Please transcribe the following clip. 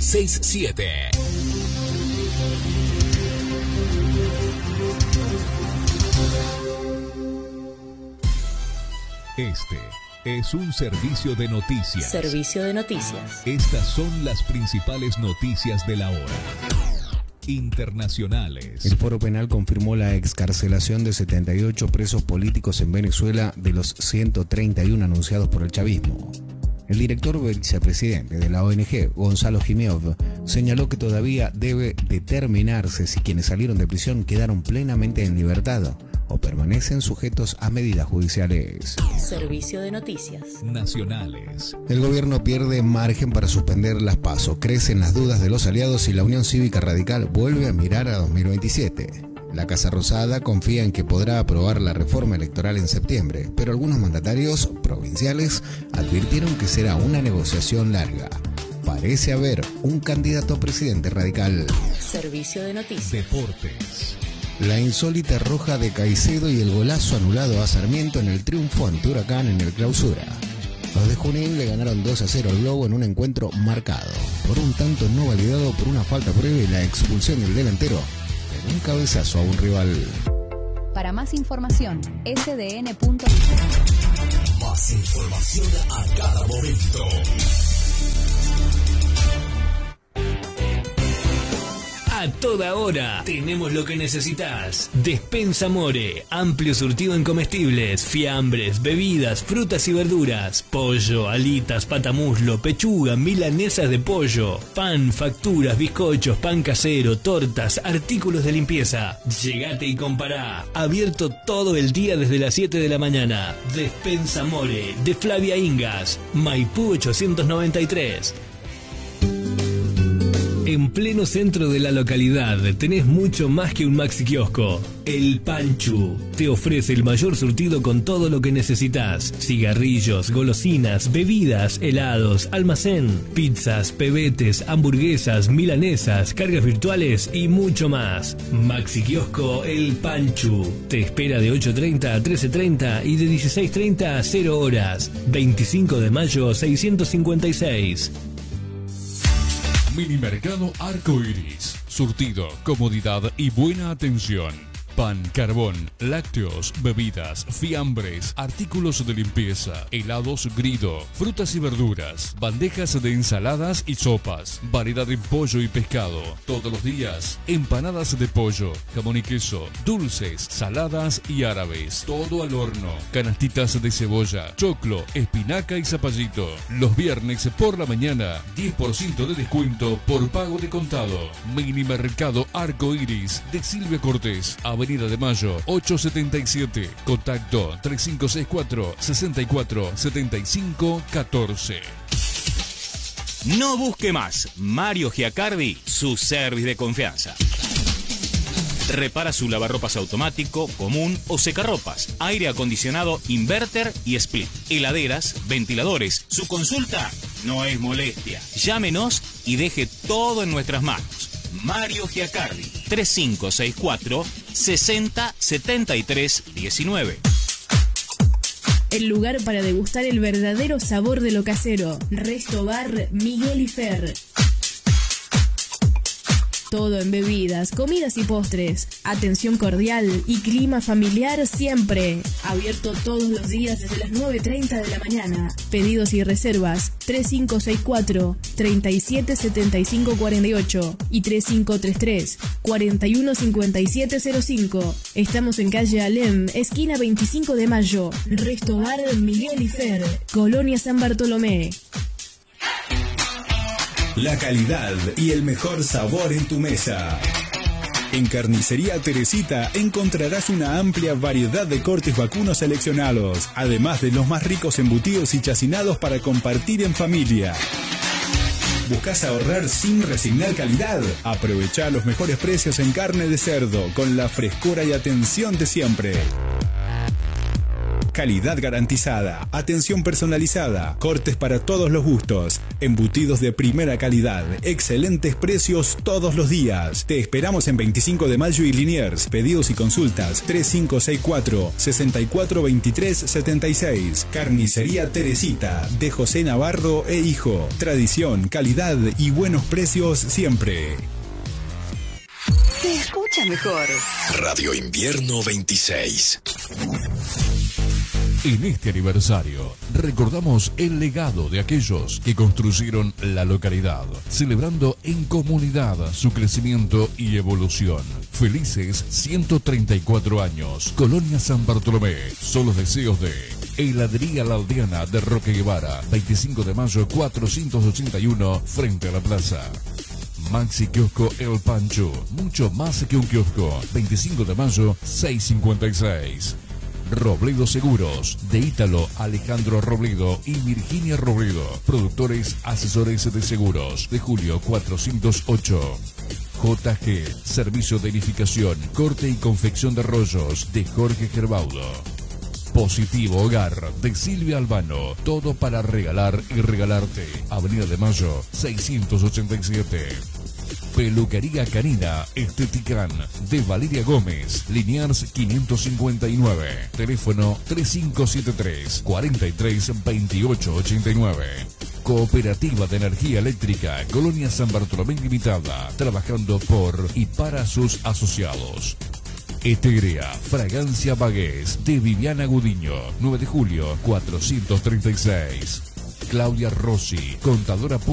967. Este es un servicio de noticias. Servicio de noticias. Estas son las principales noticias de la hora. Internacionales. El Foro Penal confirmó la excarcelación de 78 presos políticos en Venezuela de los 131 anunciados por el chavismo. El director vicepresidente de la ONG, Gonzalo Jiméov, señaló que todavía debe determinarse si quienes salieron de prisión quedaron plenamente en libertad o permanecen sujetos a medidas judiciales. Servicio de noticias. Nacionales. El gobierno pierde margen para suspender las PASO. Crecen las dudas de los aliados y la Unión Cívica Radical vuelve a mirar a 2027. La Casa Rosada confía en que podrá aprobar la reforma electoral en septiembre, pero algunos mandatarios provinciales advirtieron que será una negociación larga. Parece haber un candidato a presidente radical. Servicio de noticias. Deportes. La insólita roja de Caicedo y el golazo anulado a Sarmiento en el triunfo ante Huracán en el Clausura. Los de Junín le ganaron 2-0 al Globo en un encuentro marcado por un tanto no validado por una falta previa y la expulsión del delantero en un cabezazo a un rival. Para más información, sdn.info. Más información a cada momento. A toda hora tenemos lo que necesitas. Despensa More, amplio surtido en comestibles, fiambres, bebidas, frutas y verduras, pollo, alitas, patamuslo, pechuga, milanesas de pollo, pan, facturas, bizcochos, pan casero, tortas, artículos de limpieza. Llegate y compará. Abierto todo el día desde las 7 de la mañana. Despensa More, de Flavia Ingas, Maipú 893. En pleno centro de la localidad tenés mucho más que un maxi kiosco. El Panchu te ofrece el mayor surtido con todo lo que necesitas: cigarrillos, golosinas, bebidas, helados, almacén, pizzas, pebetes, hamburguesas, milanesas, cargas virtuales y mucho más. Maxi kiosco El Panchu te espera de 8:30 a 13:30 y de 16:30 a 0 horas. 25 de mayo 656. Minimercado Arco Iris. Surtido, comodidad y buena atención. Pan, carbón, lácteos, bebidas, fiambres, artículos de limpieza, helados Grido, frutas y verduras, bandejas de ensaladas y sopas, variedad de pollo y pescado. Todos los días, empanadas de pollo, jamón y queso, dulces, saladas y árabes. Todo al horno. Canastitas de cebolla, choclo, espinaca y zapallito. Los viernes por la mañana, 10% de descuento por pago de contado. Minimercado Arco Iris de Silvia Cortés, Avenida de Mayo 877, contacto 3564 64 75 14. No busque más. Mario Giacardi, su service de confianza. Repara su lavarropas automático, común o secarropas, aire acondicionado, inverter y split, heladeras, ventiladores. Su consulta no es molestia. Llámenos y deje todo en nuestras manos. Mario Giacardi, 3564 60 73 19. El lugar para degustar el verdadero sabor de lo casero. Resto Bar Miguel y Fer. Todo en bebidas, comidas y postres. Atención cordial y clima familiar siempre. Abierto todos los días desde las 9:30 de la mañana. Pedidos y reservas 3564 377548 y 3533 415705. Estamos en calle Alem, esquina 25 de Mayo. Resto Bar Miguel y Fer, Colonia San Bartolomé. La calidad y el mejor sabor en tu mesa. En Carnicería Teresita encontrarás una amplia variedad de cortes vacunos seleccionados, además de los más ricos embutidos y chacinados para compartir en familia. ¿Buscas ahorrar sin resignar calidad? Aprovecha los mejores precios en carne de cerdo, con la frescura y atención de siempre. calidad garantizada, atención personalizada, cortes para todos los gustos, embutidos de primera calidad, excelentes precios todos los días. Te esperamos en 25 de mayo y Liniers. Pedidos y consultas 3564 6423 76. Carnicería Teresita de José Navarro e Hijo. Tradición, calidad y buenos precios siempre. Se escucha mejor. Radio Invierno 26. En este aniversario, recordamos el legado de aquellos que construyeron la localidad, celebrando en comunidad su crecimiento y evolución. Felices 134 años. Colonia San Bartolomé. Son los deseos de Heladería La Aldeana de Roque Guevara. 25 de mayo 481, frente a la plaza. Maxi Kiosco El Pancho. Mucho más que un kiosco. 25 de mayo 656. Robledo Seguros, de Ítalo Alejandro Robledo y Virginia Robledo, productores asesores de seguros, de Julio 408. JG, servicio de edificación, corte y confección de rollos, de Jorge Gerbaudo. Positivo Hogar, de Silvia Albano, todo para regalar y regalarte. Avenida de Mayo 687. Peluquería Canina Estetican, de Valeria Gómez, Liniers 559, teléfono 3573 43 28 89. Cooperativa de Energía Eléctrica Colonia San Bartolomé Limitada, trabajando por y para sus asociados. Eterea, Fragancia Bagués, de Viviana Gudiño, 9 de julio 436. Claudia Rossi, contadora